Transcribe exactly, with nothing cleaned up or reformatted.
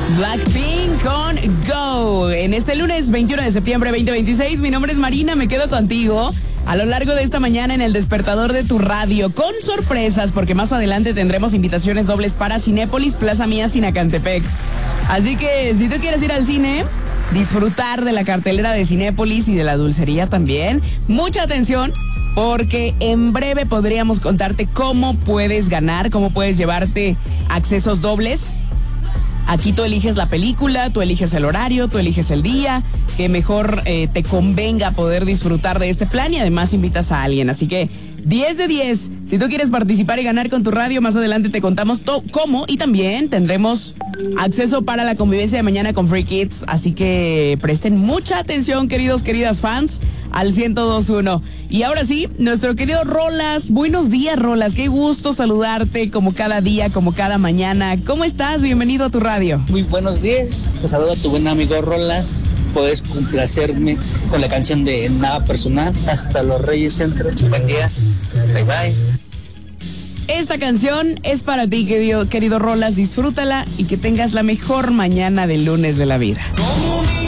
Blackpink con Go. En este lunes veintiuno de septiembre veinte veintiséis, mi nombre es Marina, me quedo contigo a lo largo de esta mañana en el despertador de tu radio, con sorpresas, porque más adelante tendremos invitaciones dobles para Cinépolis, Plaza Mía, Sinacantepec. Así que si tú quieres ir al cine, disfrutar de la cartelera de Cinépolis y de la dulcería también, mucha atención, porque en breve podríamos contarte cómo puedes ganar, cómo puedes llevarte accesos dobles. Aquí tú eliges la película, tú eliges el horario, tú eliges el día, que mejor eh, te convenga poder disfrutar de este plan, y además invitas a alguien. Así que diez de diez. Si tú quieres participar y ganar con tu radio, más adelante te contamos to- cómo, y también tendremos acceso para la convivencia de mañana con Free Kids. Así que presten mucha atención, queridos, queridas fans, al ciento dos punto uno. Y ahora sí, nuestro querido Rolas. Buenos días, Rolas. Qué gusto saludarte como cada día, como cada mañana. ¿Cómo estás? Bienvenido a tu radio. Muy buenos días. Te saludo a tu buen amigo Rolas. Puedes complacerme con la canción de Nada Personal, Hasta los Reyes Centro. Buen día. Bye bye. Esta canción es para ti, querido, querido Rolas. Disfrútala y que tengas la mejor mañana del lunes de la vida.